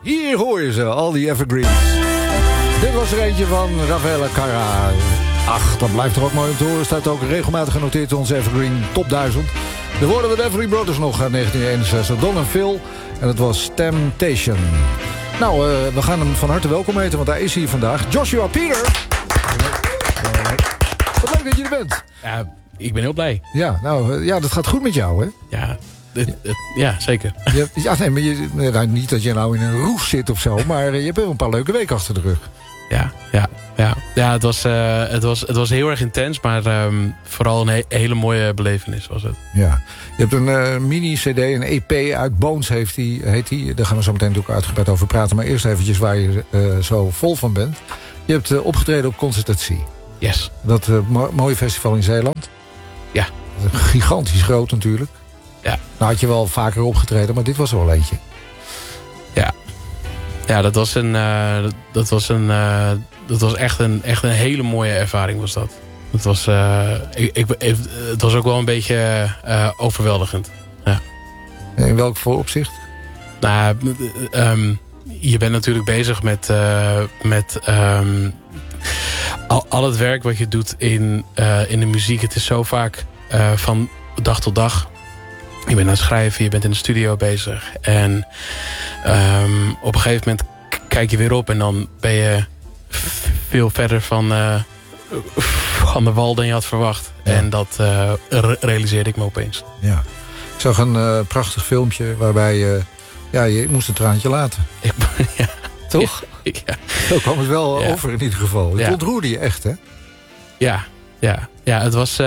Hier hoor je ze, al die evergreens. Dit was er eentje van Rafaela Carrà. Ach, dat blijft toch ook mooi om te horen. Staat ook regelmatig genoteerd in onze Evergreen Top 1000. De woorden van de Everly Brothers nog uit 1961. Don en Phil. En het was Temptation. Nou, we gaan hem van harte welkom heten, want hij is hier vandaag. Joshua Peter. Wat leuk dat je er bent. Ja, ik ben heel blij. Ja, nou, ja, dat gaat goed met jou, hè? Ja, ja zeker. Ja, nee, maar nou, niet dat je nou in een roes zit of zo, maar je hebt wel een paar leuke weken achter de rug. Ja, het was heel erg intens, maar vooral een hele mooie belevenis was het. Ja, je hebt een mini-cd, een EP uit Bones heet die. Daar gaan we zo meteen natuurlijk uitgebreid over praten. Maar eerst eventjes waar je zo vol van bent. Je hebt opgetreden op Concert at Sea. Yes. Dat mooie festival in Zeeland. Ja. Gigantisch groot natuurlijk. Ja. Nou had je wel vaker opgetreden, maar dit was er wel eentje. Ja, dat was echt een hele mooie ervaring was dat. Het was ook wel een beetje overweldigend. Ja. In welk voor opzicht? Nou, je bent natuurlijk bezig met al het werk wat je doet in de muziek. Het is zo vaak van dag tot dag. Je bent aan het schrijven, je bent in de studio bezig. En op een gegeven moment kijk je weer op en dan ben je veel verder van de wal dan je had verwacht. Ja. En dat realiseerde ik me opeens. Ja. Ik zag een prachtig filmpje waarbij je moest een traantje laten. Ja. Toch? Ja. Zo kwam het wel over in ieder geval. Het ontroerde je echt, hè? Ja, het was...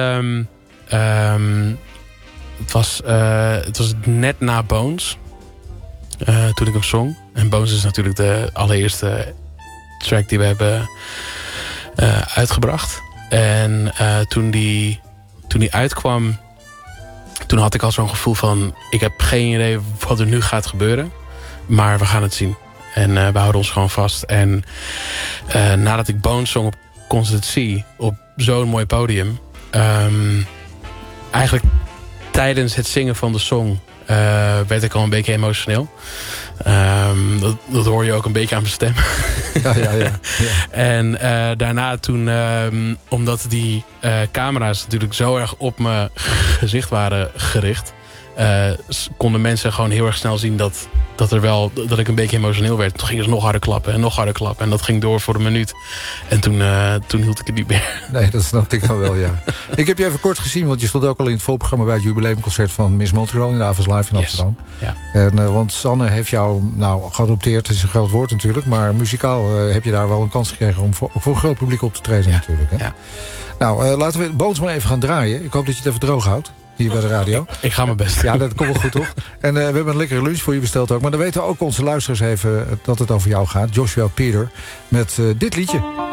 Het was net na Bones. Toen ik hem zong. En Bones is natuurlijk de allereerste track die we hebben uitgebracht. En toen die uitkwam, toen had ik al zo'n gevoel van, ik heb geen idee wat er nu gaat gebeuren. Maar we gaan het zien. En we houden ons gewoon vast. En nadat ik Bones zong op Concert at Sea, op zo'n mooi podium, eigenlijk tijdens het zingen van de song werd ik al een beetje emotioneel. Dat hoor je ook een beetje aan mijn stem. Ja. En daarna toen, omdat die camera's natuurlijk zo erg op mijn gezicht waren gericht, konden mensen gewoon heel erg snel zien dat ik een beetje emotioneel werd. Toen gingen ze nog harder klappen en nog harder klappen. En dat ging door voor een minuut. En toen hield ik het niet meer. Nee, dat snap ik dan wel, ja. Ik heb je even kort gezien, want je stond ook al in het voorprogramma bij het jubileumconcert van Miss Montreal in de Avonds Live in Amsterdam. Ja. En, want Sanne heeft jou geadopteerd, dat is een groot woord natuurlijk. Maar muzikaal heb je daar wel een kans gekregen om voor een groot publiek op te treden natuurlijk. Hè? Ja. Nou, laten we Bones maar even gaan draaien. Ik hoop dat je het even droog houdt. Hier bij de radio. Ik ga mijn best. Ja, dat komt wel goed, toch? En we hebben een lekkere lunch voor je besteld ook. Maar dan weten ook onze luisteraars even dat het over jou gaat. Joshua Peter met dit liedje.